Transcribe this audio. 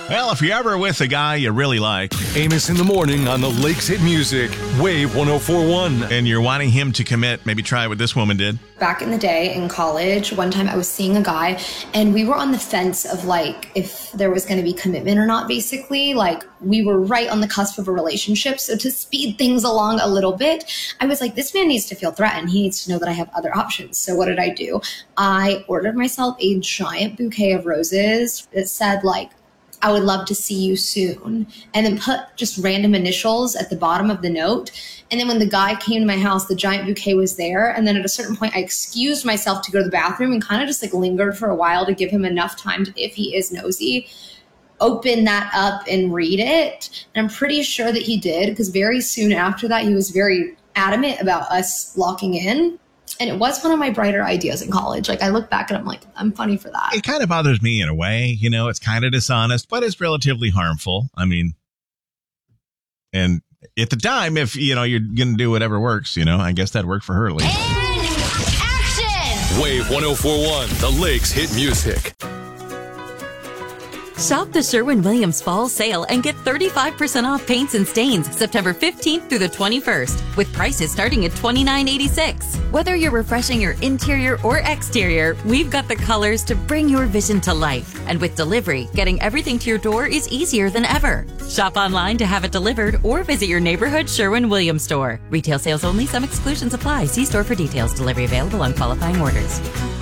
Well, if you're ever with a guy you really like Amos in the morning on the Lakes Hit Music, Wave 1041. and you're wanting him to commit, maybe try what this woman did. Back in the day in college, one time I was seeing a guy and we were on the fence of like if there was going to be commitment or not, basically. Like we were right on the cusp of a relationship. So to speed things along a little bit, I was like, this man needs to feel threatened. He needs to know that I have other options. So what did I do? I ordered myself a giant bouquet of roses that said like, I would love to see you soon. And then put just random initials at the bottom of the note. And then when the guy came to my house, the giant bouquet was there. And then at a certain point, I excused myself to go to the bathroom and kind of just like lingered for a while to give him enough time to, if he is nosy, open that up and read it. And I'm pretty sure that he did, because very soon after that, he was very adamant about us locking in. And it was one of my brighter ideas in college. Like I look back and I'm like, I'm funny for that. It kind of bothers me in a way, you know, it's kind of dishonest, but it's relatively harmful. I mean, and at the time, if, you know, you're going to do whatever works, you know, I guess that worked for her at least. And action! Wave 1041, the Lakes Hit Music. Shop the Sherwin-Williams Fall Sale and get 35% off paints and stains September 15th through the 21st, with prices starting at $29.86. Whether you're refreshing your interior or exterior, we've got the colors to bring your vision to life. And with delivery, getting everything to your door is easier than ever. Shop online to have it delivered or visit your neighborhood Sherwin-Williams store. Retail sales only. Some exclusions apply. See store for details. Delivery available on qualifying orders.